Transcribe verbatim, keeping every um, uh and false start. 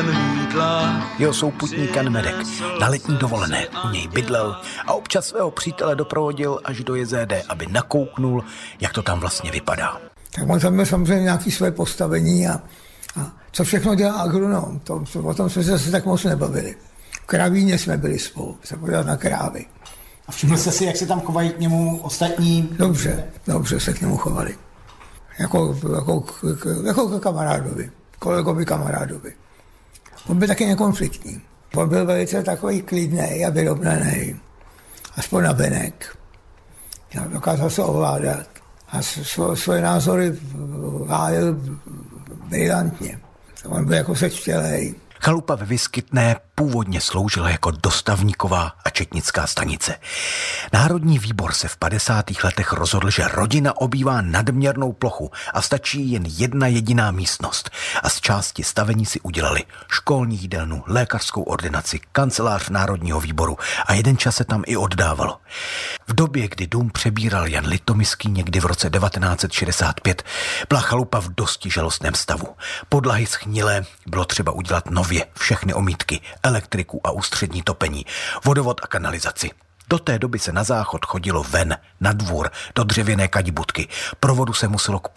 kolem mýdla. Jeho souputník Jan Medek na letní dovolené u něj bydlel a občas svého přítele doprovodil až do J Z D, aby nakouknul, jak to tam vlastně vypadá. Tak on tam měl samozřejmě nějaké své postavení a, a co všechno dělá agronom, to, to, o tom jsme se zase tak moc nebavili. V kravíně jsme byli spolu, se podívat na krávy. A všiml jste si, jak se tam chovají k němu ostatní? Dobře, dobře se k němu chovali. Jako, jako, jako k kamarádovi, kolegovi kamarádovi. On byl taky nekonfliktní. On byl velice takový klidný a vyrovnaný. Aspoň na venek. Dokázal se ovládat. A svo, svoje názory hájil brilantně. On byl jako sečtělej. Chalupa ve Vyskytné původně sloužila jako dostavníková a četnická stanice. Národní výbor se v padesátých letech rozhodl, že rodina obývá nadměrnou plochu a stačí jen jedna jediná místnost. A z části stavení si udělali školní jídelnu, lékařskou ordinaci, kancelář Národního výboru a jeden čas se tam i oddávalo. V době, kdy dům přebíral Jan Litomyský někdy v roce devatenáct set šedesát pět, byla chalupa v dosti žalostném stavu. Podlahy schnilé, bylo třeba udělat nově všechny omítky, elektriku a ústřední topení, vodovod a kanalizaci. Do té doby se na záchod chodilo ven, na dvůr, do dřevěné kadibudky. Pro vodu se muselo k